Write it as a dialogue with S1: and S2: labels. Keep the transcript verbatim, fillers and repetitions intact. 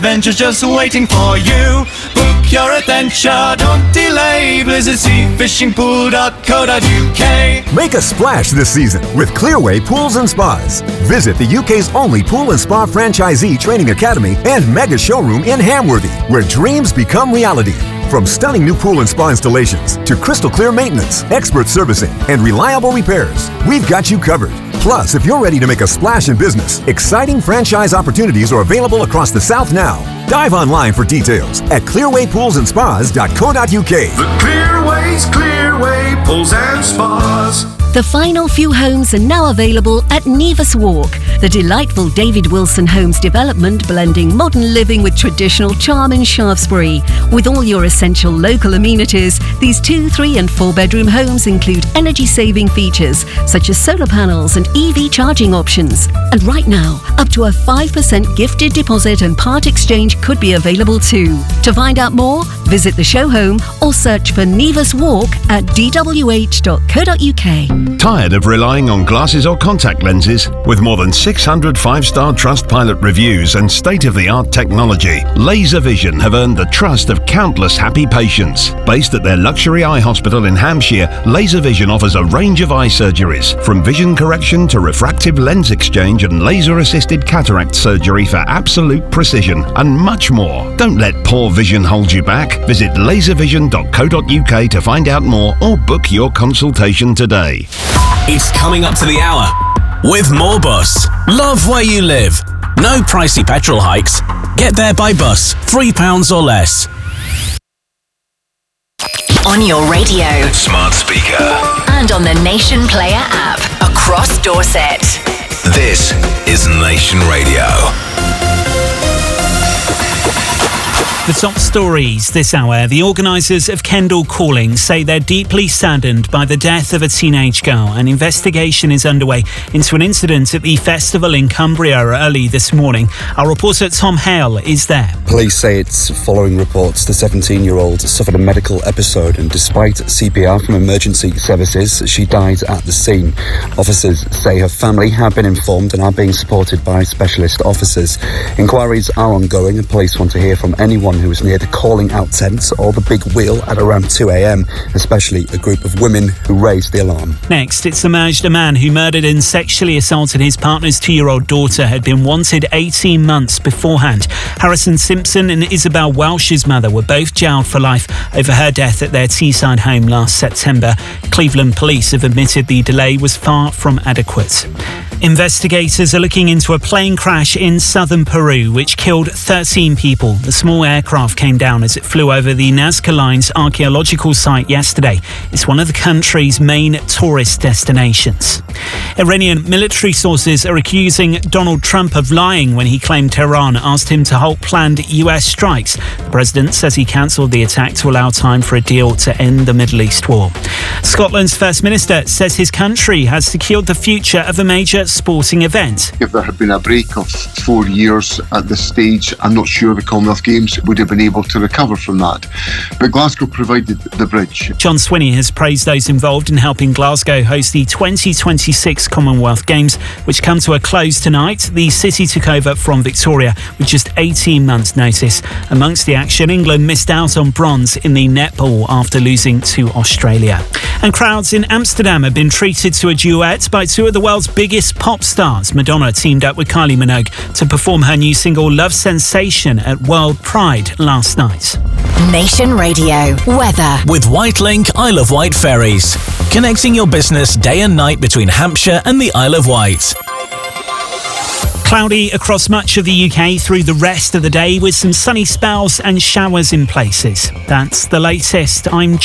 S1: Adventure's just waiting for you. Book your adventure, don't delay. Blizzard Sea Fishing Pool dot co dot uk.
S2: Make a splash this season with Clearway Pools and Spas. Visit the U K's only pool and spa franchisee training academy and mega showroom in Hamworthy, where dreams become reality. From stunning new pool and spa installations to crystal clear maintenance, expert servicing, and reliable repairs, we've got you covered. Plus, if you're ready to make a splash in business, exciting franchise opportunities are available across the South now. Dive online for details at clearway pools and spas dot co dot uk.
S3: The Clearways, Clearway Pools and Spas.
S4: The final few homes are now available at Nevis Walk, the delightful David Wilson Homes development blending modern living with traditional charm in Shaftesbury. With all your essential local amenities, these two, three and four bedroom homes include energy-saving features such as solar panels and E V charging options. And right now, up to a five percent gifted deposit and part exchange could be available too. To find out more, visit the show home or search for Nevis Walk at d w h dot co dot u k.
S5: Tired of relying on glasses or contact lenses? With more than six hundred five-star Trustpilot reviews and state-of-the-art technology, Laser Vision have earned the trust of countless happy patients. Based at their luxury eye hospital in Hampshire, Laser Vision offers a range of eye surgeries, from vision correction to refractive lens exchange and laser-assisted cataract surgery for absolute precision, and much more. Don't let poor vision hold you back. Visit laser vision dot co dot u k to find out more or book your consultation today.
S6: It's coming up to the hour with Moorbus. Love where you live. No pricey petrol hikes. Get there by bus, three pounds or less.
S7: On your radio,
S6: smart speaker,
S7: and on the Nation Player app across Dorset.
S6: This is Nation Radio.
S8: The top stories this hour. The organisers of Kendal Calling say they're deeply saddened by the death of a teenage girl. An investigation is underway into an incident at the festival in Cumbria early this morning. Our reporter Tom Hale is there.
S9: Police say it's following reports the seventeen-year-old suffered a medical episode, and despite C P R from emergency services, she died at the scene. Officers say her family have been informed and are being supported by specialist officers. Inquiries are ongoing and police want to hear from anyone who was near the calling out tents or the big wheel at around two a.m, especially a group of women who raised the alarm.
S8: Next, it's emerged a man who murdered and sexually assaulted his partner's two-year-old daughter had been wanted eighteen months beforehand. Harrison Simpson and Isabel Welsh's mother were both jailed for life over her death at their Teesside home last September. Cleveland police have admitted the delay was far from adequate. Investigators are looking into a plane crash in southern Peru which killed thirteen people. The small aircraft came down as it flew over the Nazca Lines archaeological site yesterday. It's one of the country's main tourist destinations. Iranian military sources are accusing Donald Trump of lying when he claimed Tehran asked him to halt planned U S strikes. The president says he cancelled the attack to allow time for a deal to end the Middle East war. Scotland's First Minister says his country has secured the future of a major sporting event.
S10: If there had been a break of four years at this stage, I'm not sure the Commonwealth Games would have been able to recover from that. But Glasgow provided the bridge.
S8: John Swinney has praised those involved in helping Glasgow host the twenty twenty-six Commonwealth Games, which come to a close tonight. The city took over from Victoria with just eighteen months' notice. Amongst the action, England missed out on bronze in the netball after losing to Australia. And crowds in Amsterdam have been treated to a duet by two of the world's biggest pop stars. Madonna teamed up with Kylie Minogue to perform her new single Love Sensation at World Pride last night.
S7: Nation Radio weather
S6: with Whitelink Isle of Wight ferries, connecting your business day and night between Hampshire and the Isle of Wight.
S8: Cloudy across much of the U K through the rest of the day with some sunny spells and showers in places. That's the latest. I'm